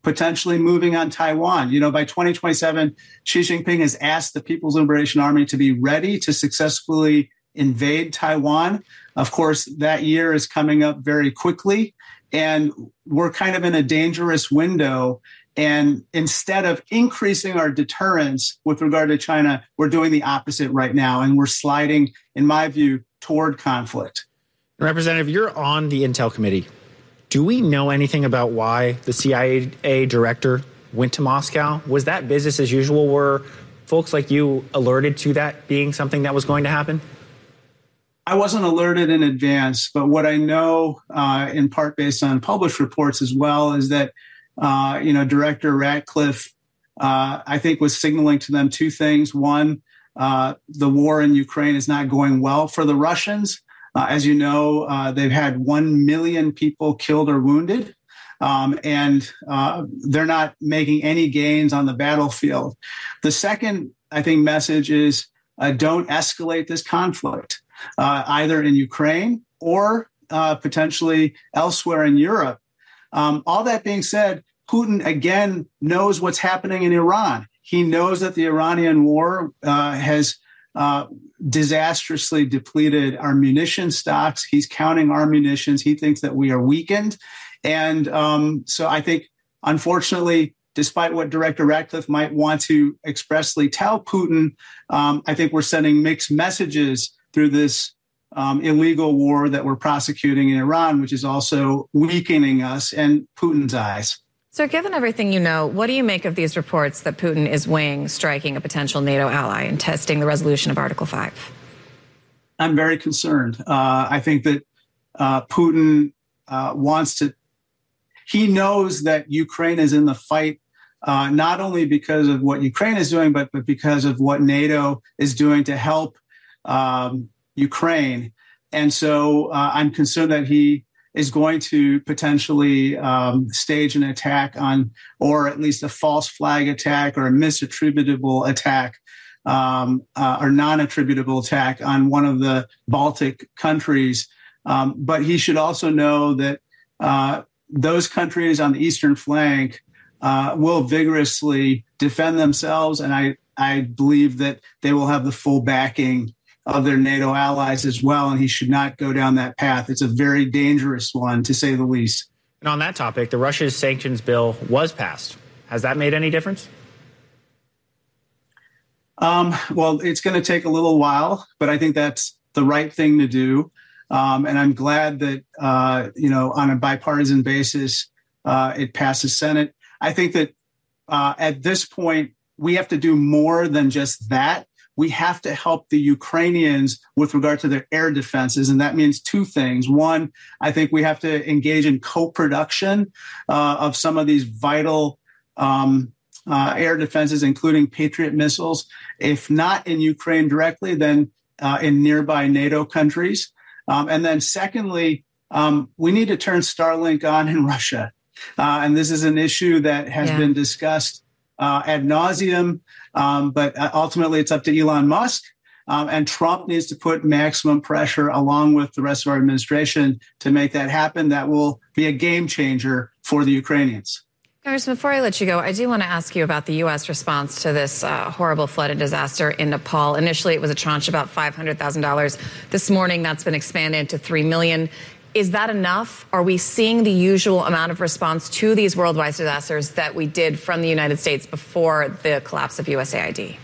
potentially moving on Taiwan. By 2027, Xi Jinping has asked the People's Liberation Army to be ready to successfully invade Taiwan. Of course, that year is coming up very quickly, and we're kind of in a dangerous window. And instead of increasing our deterrence with regard to China, we're doing the opposite right now. And we're sliding, in my view, toward conflict. Representative, you're on the Intel Committee. Do we know anything about why the CIA director went to Moscow? Was that business as usual? Were folks like you alerted to that being something that was going to happen? I wasn't alerted in advance, but what I know, in part based on published reports as well, is that Director Ratcliffe, I think, was signaling to them two things. One, the war in Ukraine is not going well for the Russians. As you know, they've had 1 million people killed or wounded, and they're not making any gains on the battlefield. The second, I think, message is don't escalate this conflict, either in Ukraine or potentially elsewhere in Europe. All that being said, Putin, again, knows what's happening in Iran. He knows that the Iranian war has disastrously depleted our munition stocks. He's counting our munitions. He thinks that we are weakened. And so I think, unfortunately, despite what Director Ratcliffe might want to expressly tell Putin, I think we're sending mixed messages through this illegal war that we're prosecuting in Iran, which is also weakening us in Putin's eyes. So given everything you know, what do you make of these reports that Putin is weighing striking a potential NATO ally and testing the resolution of Article 5? I'm very concerned. I think that Putin wants to, he knows that Ukraine is in the fight, not only because of what Ukraine is doing, but because of what NATO is doing to help Ukraine. And so I'm concerned that he is going to potentially stage an attack on, or at least a false flag attack or a misattributable attack or non-attributable attack on one of the Baltic countries. But he should also know that those countries on the eastern flank will vigorously defend themselves. And I believe that they will have the full backing of their NATO allies as well, and he should not go down that path. It's a very dangerous one, to say the least. And on that topic, the Russia's sanctions bill was passed. Has that made any difference? Well, it's going to take a little while, but I think that's the right thing to do. And I'm glad that, on a bipartisan basis, it passed the Senate. I think that at this point, we have to do more than just that. We have to help the Ukrainians with regard to their air defenses. And that means two things. One, I think we have to engage in co-production of some of these vital air defenses, including Patriot missiles. If not in Ukraine directly, then in nearby NATO countries. And then secondly, we need to turn Starlink on in Russia. And this is an issue that has been discussed ad nauseum. But ultimately, it's up to Elon Musk. And Trump needs to put maximum pressure along with the rest of our administration to make that happen. That will be a game changer for the Ukrainians. Congressman, before I let you go, I do want to ask you about the U.S. response to this horrible flood and disaster in Nepal. Initially, it was a tranche about $500,000. This morning, that's been expanded to $3 million. Is that enough? Are we seeing the usual amount of response to these worldwide disasters that we did from the United States before the collapse of USAID?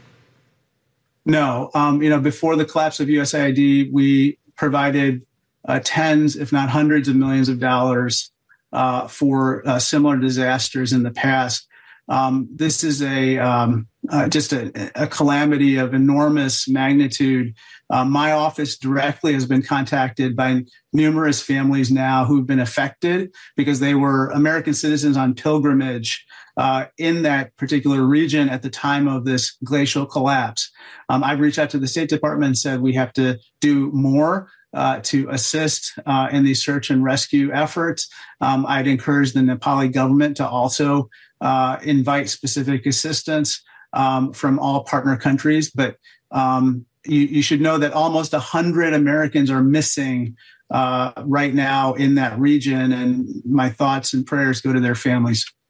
No. Before the collapse of USAID, we provided tens, if not hundreds of millions of dollars for similar disasters in the past. This is just a calamity of enormous magnitude. My office directly has been contacted by numerous families now who've been affected because they were American citizens on pilgrimage in that particular region at the time of this glacial collapse. I've reached out to the State Department and said we have to do more to assist in these search and rescue efforts. I'd encourage the Nepali government to also invite specific assistance from all partner countries. But you should know that almost 100 Americans are missing right now in that region, and my thoughts and prayers go to their families.